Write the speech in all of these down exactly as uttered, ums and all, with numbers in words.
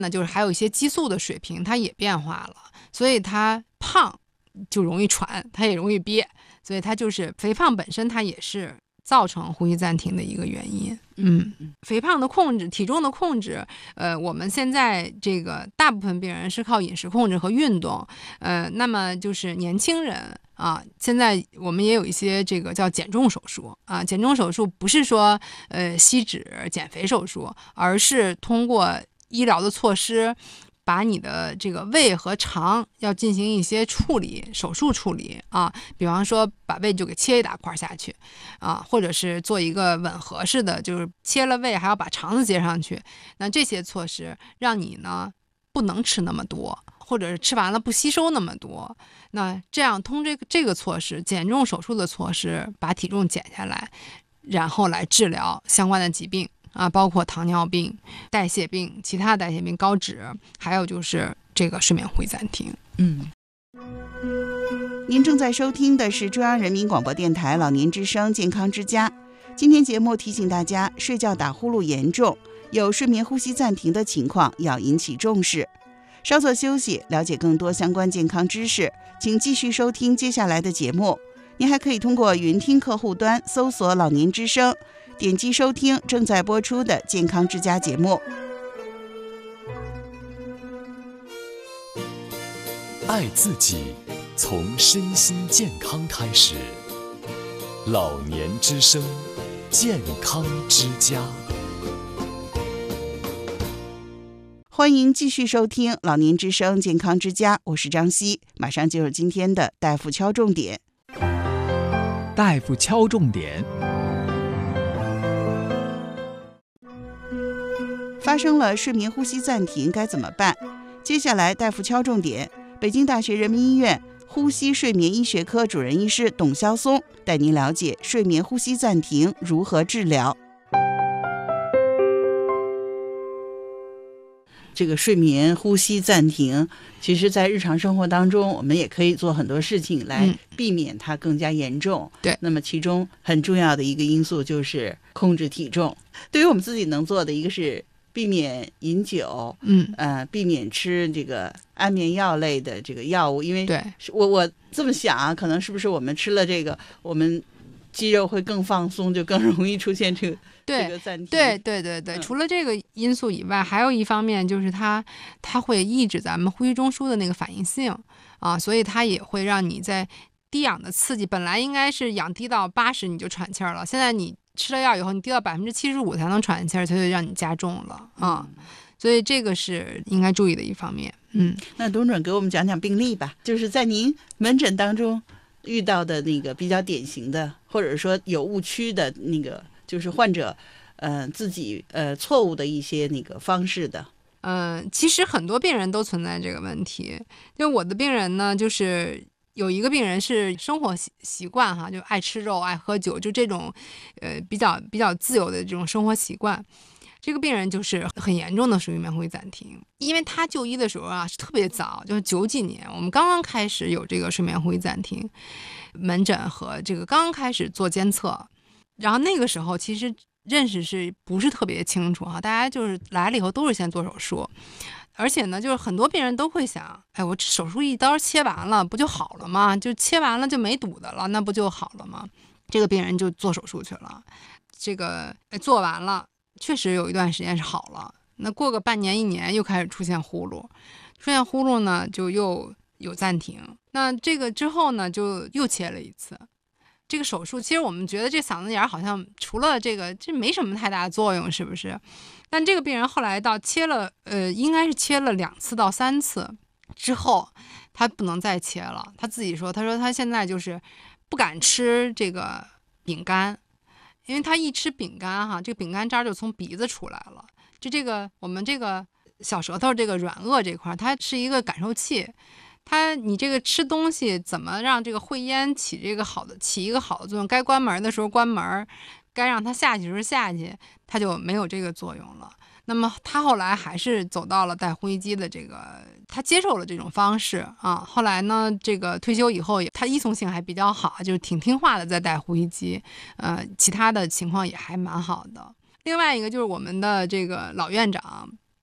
那就是还有一些激素的水平它也变化了，所以它胖就容易喘，它也容易憋，所以它就是肥胖本身它也是造成呼吸暂停的一个原因。嗯，肥胖的控制，体重的控制，呃，我们现在这个大部分病人是靠饮食控制和运动，呃，那么就是年轻人啊，现在我们也有一些这个叫减重手术啊，减重手术不是说呃吸脂减肥手术，而是通过医疗的措施，把你的这个胃和肠要进行一些处理，手术处理啊，比方说把胃就给切一大块下去啊，或者是做一个吻合式的，就是切了胃还要把肠子接上去。那这些措施让你呢不能吃那么多，或者是吃完了不吸收那么多。那这样通这个这个措施，减重手术的措施，把体重减下来，然后来治疗相关的疾病。啊，包括糖尿病、代谢病、其他代谢病、高脂，还有就是这个睡眠呼吸暂停。 嗯，您正在收听的是中央人民广播电台老年之声健康之家。今天节目提醒大家，睡觉打呼噜严重，有睡眠呼吸暂停的情况要引起重视。稍作休息，了解更多相关健康知识，请继续收听接下来的节目。您还可以通过云听客户端搜索老年之声，点击收听正在播出的健康之家节目。 爱自己，从身心健康开始。老年之声，健康之家。 欢迎继续收听老年之声健康之家，我是张希，马上进入今天的大夫敲重点。 大夫敲重点。 发生了睡眠呼吸暂停该怎么办？接下来大夫敲重点，北京大学人民医院呼吸睡眠医学科主任医师董肖松带您了解睡眠呼吸暂停如何治疗。这个睡眠呼吸暂停，其实在日常生活当中我们也可以做很多事情来避免它更加严重、嗯、对，那么其中很重要的一个因素就是控制体重。对于我们自己能做的，一个是避免饮酒，嗯，呃，避免吃这个安眠药类的这个药物，因为对我我这么想啊，可能是不是我们吃了这个，我们肌肉会更放松，就更容易出现这个对、这个、暂停。对对对对、嗯，除了这个因素以外，还有一方面就是它它会抑制咱们呼吸中枢的那个反应性啊，所以它也会让你在低氧的刺激，本来应该是氧低到八十你就喘气儿了，现在你吃了药以后，你低到百分之七十五才能喘气儿，它就让你加重了啊、嗯，所以这个是应该注意的一方面。嗯， 那董主任给我们讲讲病例吧，就是在您门诊当中遇到的那个比较典型的，或者说有误区的那个，就是患者呃自己呃错误的一些那个方式的。 嗯、呃，其实很多病人都存在这个问题。就我的病人呢，就是有一个病人是生活习习惯哈，就爱吃肉、爱喝酒，就这种呃比较比较自由的这种生活习惯。这个病人就是很严重的睡眠呼吸暂停，因为他就医的时候啊是特别早，就是九几年，我们刚刚开始有这个睡眠呼吸暂停门诊和这个刚刚开始做监测，然后那个时候其实认识是不是特别清楚哈，大家就是来了以后都是先做手术，而且呢就是很多病人都会想，哎，我手术一刀切完了不就好了吗？就切完了就没堵的了，那不就好了吗？这个病人就做手术去了，这个做完了确实有一段时间是好了，那过个半年一年又开始出现呼噜，出现呼噜呢就又有暂停，那这个之后呢就又切了一次。这个手术其实我们觉得这嗓子眼好像除了这个这没什么太大的作用，是不是？但这个病人后来到切了呃应该是切了两次到三次之后，他不能再切了，他自己说，他说他现在就是不敢吃这个饼干，因为他一吃饼干哈，这个饼干渣就从鼻子出来了，就这个我们这个小舌头这个软腭这块，它是一个感受器，它你这个吃东西怎么让这个会咽起这个好的起一个好的作用，该关门的时候关门，该让它下去的时候下去，它就没有这个作用了。那么他后来还是走到了带呼吸机的这个，他接受了这种方式啊。后来呢，这个退休以后，他依从性还比较好，就是挺听话的，在带呼吸机，呃，其他的情况也还蛮好的。另外一个就是我们的这个老院长，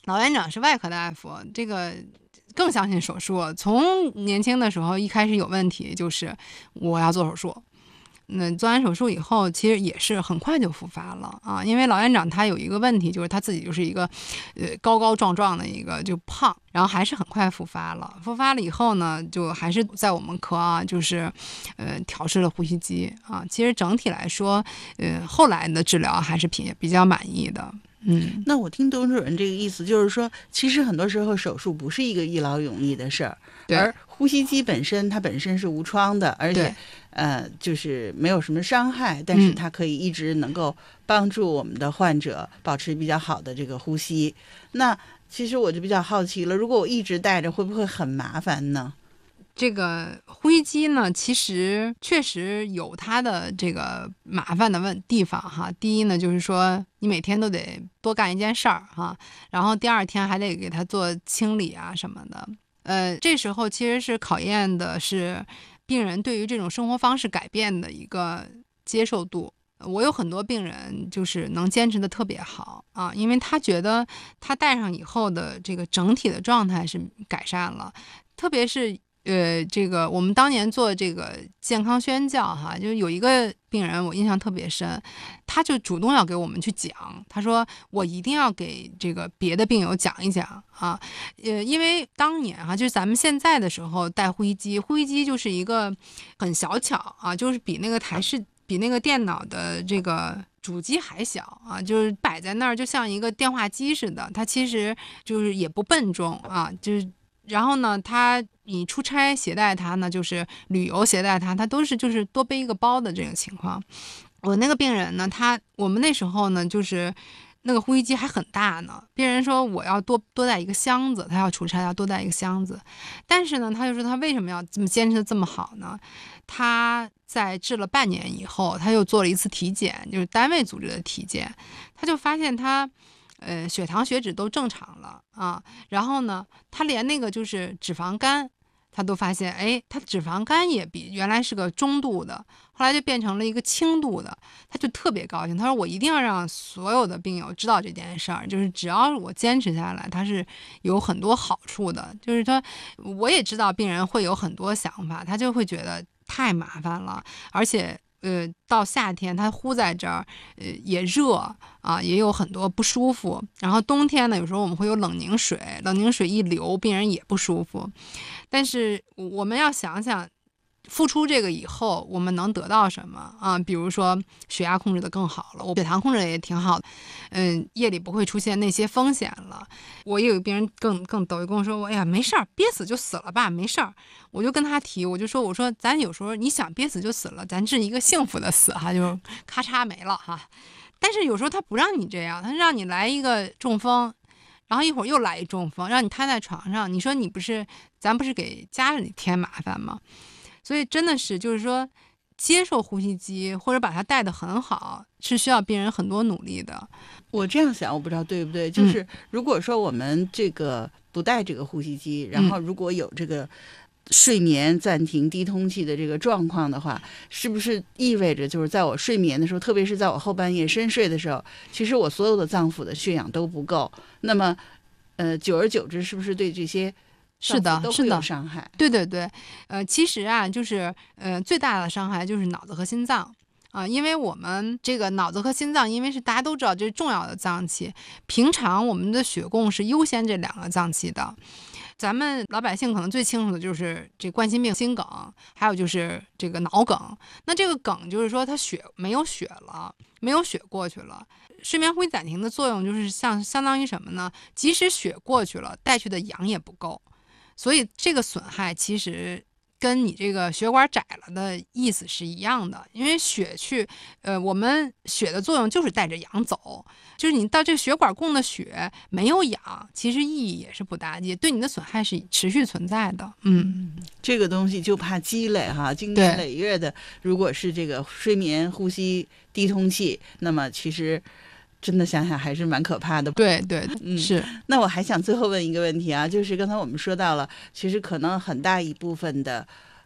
老院长是外科大夫，这个更相信手术。从年轻的时候一开始有问题，就是我要做手术。那做完手术以后，其实也是很快就复发了啊。因为老院长他有一个问题，就是他自己就是一个，呃，高高壮壮的一个就胖，然后还是很快复发了。复发了以后呢，就还是在我们科啊，就是呃调试了呼吸机啊。其实整体来说，呃后来的治疗还是比比较满意的。嗯， 那我听董主任这个意思就是说，其实很多时候手术不是一个一劳永逸的事儿，而呼吸机本身它本身是无创的，而且呃就是没有什么伤害，但是它可以一直能够帮助我们的患者保持比较好的这个呼吸。那其实我就比较好奇了，如果我一直带着，会不会很麻烦呢？ 这个呼吸机呢，其实确实有它的这个麻烦的问地方哈。第一呢，就是说你每天都得多干一件事儿哈，然后第二天还得给它做清理啊什么的。呃，这时候其实是考验的是病人对于这种生活方式改变的一个接受度。我有很多病人就是能坚持的特别好啊，因为他觉得他戴上以后的这个整体的状态是改善了，特别是呃，这个我们当年做这个健康宣教哈，就有一个病人我印象特别深，他就主动要给我们去讲，他说我一定要给这个别的病友讲一讲啊，呃，因为当年哈，就是咱们现在的时候带呼吸机，呼吸机就是一个很小巧啊，就是比那个台式比那个电脑的这个主机还小啊，就是摆在那儿就像一个电话机似的，它其实就是也不笨重啊，就是然后呢，它你出差携带它呢，就是旅游携带它，它都是就是多背一个包的这种情况。我那个病人呢，他我们那时候呢，就是那个呼吸机还很大呢。病人说我要多多带一个箱子，他要出差要多带一个箱子。但是呢，他就说他为什么要这么坚持的这么好呢？他在治了半年以后，他又做了一次体检，就是单位组织的体检，他就发现他。呃，血糖、血脂都正常了啊，然后呢，他连那个就是脂肪肝，他都发现，哎，他脂肪肝也比原来是个中度的，后来就变成了一个轻度的，他就特别高兴。他说：“我一定要让所有的病友知道这件事儿，就是只要我坚持下来，他是有很多好处的。就是他，我也知道病人会有很多想法，他就会觉得太麻烦了，而且。”呃，到夏天它呼在这儿，呃，也热啊，也有很多不舒服。然后冬天呢，有时候我们会有冷凝水，冷凝水一流，病人也不舒服。但是我们要想想，付出这个以后，我们能得到什么啊？比如说血压控制的更好了，我血糖控制的也挺好的，嗯，夜里不会出现那些风险了。我也有病人更更逗，跟我说，哎呀，没事儿，憋死就死了吧，没事儿。我就跟他提，我就说，我说咱有时候你想憋死就死了，咱是一个幸福的死哈，就咔嚓没了哈。但是有时候他不让你这样，他让你来一个中风。然后一会儿又来一中风，让你瘫在床上，你说你不是咱不是给家里添麻烦吗？所以真的是就是说，接受呼吸机或者把它带得很好，是需要病人很多努力的。 我这样想，我不知道对不对，就是如果说我们这个不带这个呼吸机，嗯、然后如果有这个睡眠暂停低通气的这个状况的话，是不是意味着就是在我睡眠的时候，特别是在我后半夜深睡的时候，其实我所有的脏腑的血氧都不够，那么呃，久而久之是不是对这些是的， 是的，伤害。 对对对，呃，其实啊，就是呃，最大的伤害就是脑子和心脏啊、呃，因为我们这个脑子和心脏，因为是大家都知道这是重要的脏器，平常我们的血供是优先这两个脏器的。咱们老百姓可能最清楚的就是这冠心病、心梗，还有就是这个脑梗。那这个梗就是说它血没有血了，没有血过去了。睡眠呼吸暂停的作用就是像相当于什么呢？即使血过去了，带去的氧也不够。所以这个损害其实跟你这个血管窄了的意思是一样的，因为血去，呃，我们血的作用就是带着氧走，就是你到这个血管供的血没有氧，其实意义也是不大，也对你的损害是持续存在的。嗯， 这个东西就怕积累哈，经年累月的，如果是这个睡眠呼吸低通气，那么其实。真的想想还是蛮可怕的。 对对， 嗯， 是。 那我还想最后问一个问题啊，就是刚才我们说到了，其实可能很大一部分的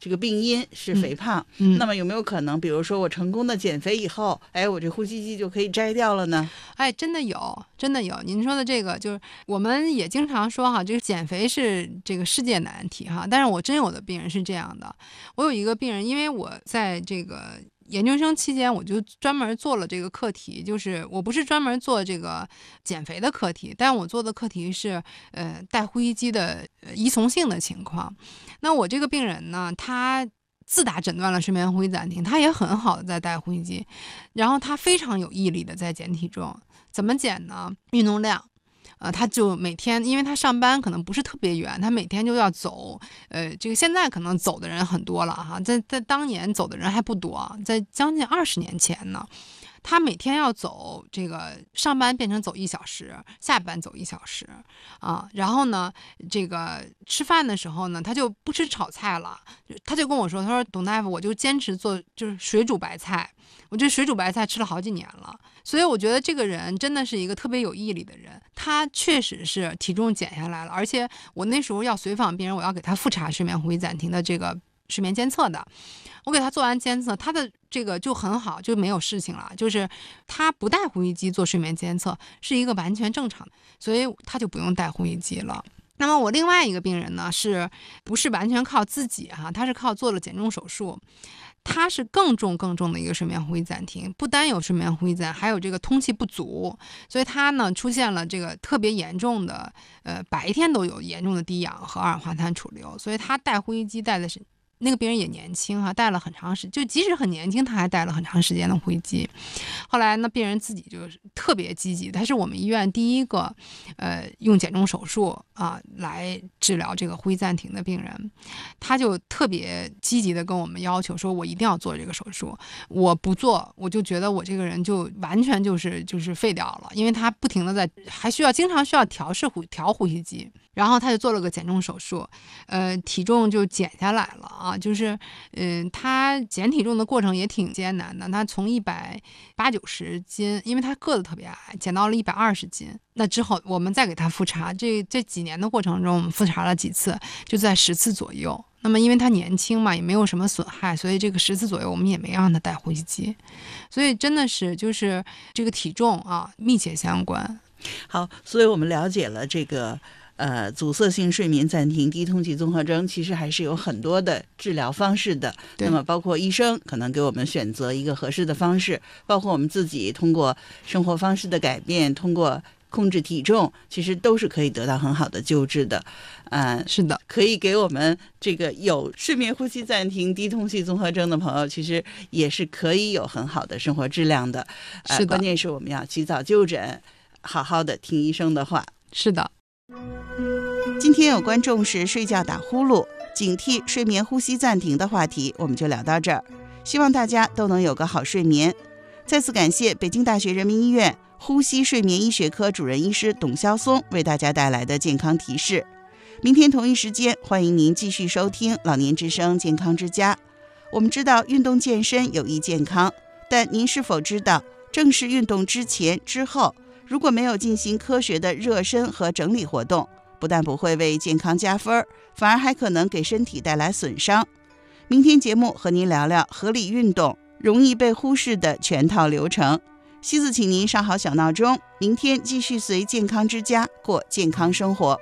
这个病因是肥胖， 嗯嗯、 那么有没有可能，比如说我成功的减肥以后，哎，我这呼吸机就可以摘掉了呢？ 哎，真的有，真的有。您说的这个，就是我们也经常说哈，这个减肥是这个世界难题哈。但是我真有的病人是这样的，我有一个病人，因为我在这个研究生期间，我就专门做了这个课题，就是我不是专门做这个减肥的课题，但我做的课题是呃带呼吸机的依从性的情况。那我这个病人呢，他自打诊断了睡眠呼吸暂停，他也很好的在带呼吸机，然后他非常有毅力的在减体重。怎么减呢？运动量。呃，他就每天，因为他上班可能不是特别远，他每天就要走。呃，这个现在可能走的人很多了哈，在在当年走的人还不多，在将近二十年前呢，他每天要走这个上班变成走一小时，下班走一小时啊。然后呢，这个吃饭的时候呢，他就不吃炒菜了，他就跟我说，他说董大夫，我就坚持做就是水煮白菜。我这水煮白菜吃了好几年了，所以我觉得这个人真的是一个特别有毅力的人。他确实是体重减下来了，而且我那时候要随访病人，我要给他复查睡眠呼吸暂停的这个睡眠监测的。我给他做完监测，他的这个就很好，就没有事情了，就是他不带呼吸机做睡眠监测是一个完全正常的，所以他就不用带呼吸机了。那么我另外一个病人呢，是不是完全靠自己哈、啊？他是靠做了减重手术。他是更重更重的一个睡眠呼吸暂停，不单有睡眠呼吸暂，还有这个通气不足，所以他呢出现了这个特别严重的，呃，白天都有严重的低氧和二氧化碳储留，所以他带呼吸机带的是那个病人也年轻哈、啊，带了很长时间，就即使很年轻，他还带了很长时间的呼吸机。后来呢，病人自己就是特别积极，他是我们医院第一个，呃，用减重手术啊来治疗这个呼吸暂停的病人，他就特别积极的跟我们要求说，我一定要做这个手术，我不做，我就觉得我这个人就完全就是就是废掉了，因为他不停的在还需要经常需要调试呼调呼吸机。然后他就做了个减重手术，呃，体重就减下来了啊，就是，嗯、呃，他减体重的过程也挺艰难的，他从一百八九十斤，因为他个子特别矮，减到了一百二十斤。那之后我们再给他复查，这这几年的过程中，我们复查了几次，就在十次左右。那么因为他年轻嘛，也没有什么损害，所以这个十次左右我们也没让他带呼吸机。所以真的是就是这个体重啊密切相关。 好，所以我们了解了这个。呃，阻塞性睡眠暂停低通气综合征其实还是有很多的治疗方式的。那么包括医生可能给我们选择一个合适的方式，包括我们自己通过生活方式的改变，通过控制体重，其实都是可以得到很好的救治的。嗯、呃， 是的， 可以给我们这个有睡眠呼吸暂停低通气综合征的朋友，其实也是可以有很好的生活质量的。呃、 是的， 关键是我们要及早就诊，好好的听医生的话。 是的。 今天有关重视睡觉打呼噜、警惕睡眠呼吸暂停的话题，我们就聊到这儿。希望大家都能有个好睡眠。再次感谢北京大学人民医院呼吸睡眠医学科主任医师董肖松为大家带来的健康提示。明天同一时间，欢迎您继续收听老年之声健康之家。我们知道运动健身有益健康，但您是否知道，正式运动之前之后，如果没有进行科学的热身和整理活动，不但不会为健康加分，反而还可能给身体带来损伤。明天节目和您聊聊合理运动容易被忽视的全套流程。西子请您上好小闹钟，明天继续随健康之家过健康生活。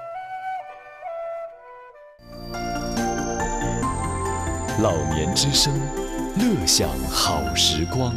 老年之声，乐享好时光。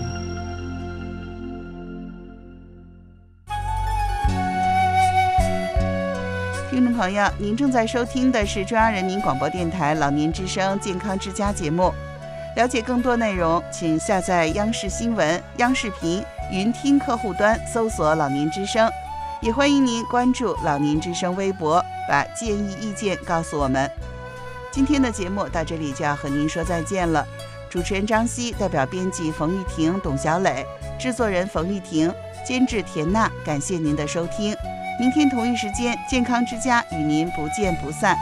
听众朋友，您正在收听的是中央人民广播电台老年之声健康之家节目。了解更多内容，请下载央视新闻、央视频云听客户端，搜索老年之声。也欢迎您关注老年之声微博，把建议意见告诉我们。今天的节目到这里就要和您说再见了。主持人张希，代表编辑冯玉婷、董小磊，制作人冯玉婷，监制田娜，感谢您的收听。明天同一时间，健康之家与您不见不散。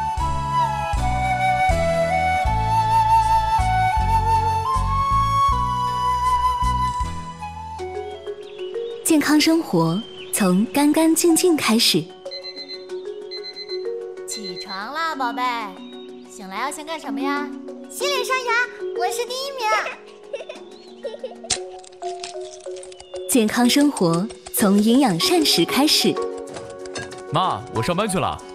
健康生活从干干净净开始。 起床啦，宝贝，醒来要先干什么呀？ 洗脸刷牙，我是第一名。 健康生活从营养膳食开始。 妈，我上班去了。